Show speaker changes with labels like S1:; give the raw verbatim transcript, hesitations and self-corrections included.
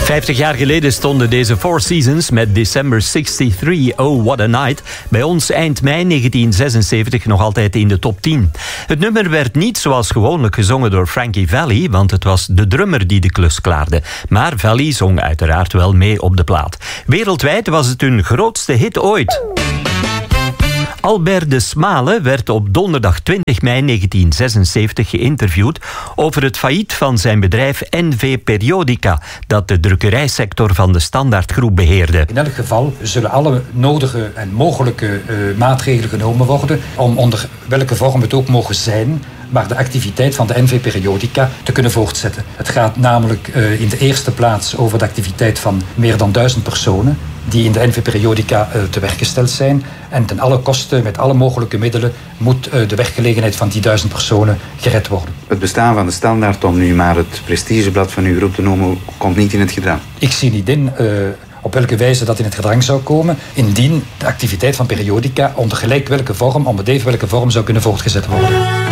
S1: Vijftig jaar geleden stonden deze Four Seasons met December zesentachtig, Oh What a Night, bij ons eind mei negentien zesenzeventig nog altijd in de top tien. Het nummer werd niet zoals gewoonlijk gezongen door Frankie Valli, want het was de drummer die de klus klaarde. Maar Valli zong uiteraard wel mee op de plaat. Wereldwijd was het hun grootste hit ooit. Albert de Smale werd op donderdag twintig mei negentien zesenzeventig geïnterviewd over het failliet van zijn bedrijf N V Periodica, dat de drukkerijsector van de Standaardgroep beheerde.
S2: In elk geval zullen alle nodige en mogelijke uh, maatregelen genomen worden om onder welke vorm het ook mogen zijn, maar de activiteit van de N V Periodica te kunnen voortzetten. Het gaat namelijk uh, in de eerste plaats over de activiteit van meer dan duizend personen die in de N V Periodica uh, te werk gesteld zijn. En ten alle kosten, met alle mogelijke middelen, moet uh, de werkgelegenheid van die duizend personen gered worden.
S3: Het bestaan van de Standaard, om nu maar het prestigeblad van uw groep te noemen, komt niet in het gedrang.
S2: Ik zie niet in uh, op welke wijze dat in het gedrang zou komen, indien de activiteit van Periodica onder gelijk welke vorm, onder even welke vorm zou kunnen voortgezet worden.